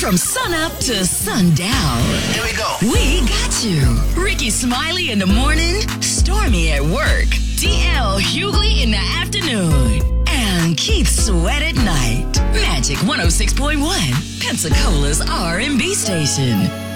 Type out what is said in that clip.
From sunup to sundown. Here we go. We got you. Ricky Smiley in the morning, Stormy at work, DL Hughley in the afternoon, and Keith Sweat at night. Magic 106.1, Pensacola's R&B station.